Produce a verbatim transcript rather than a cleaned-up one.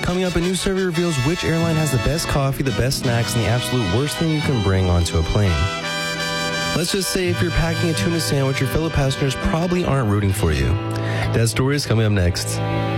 Coming up, a new survey reveals which airline has the best coffee, the best snacks, and the absolute worst thing you can bring onto a plane. Let's just say if you're packing a tuna sandwich, your fellow passengers probably aren't rooting for you. That story is coming up next.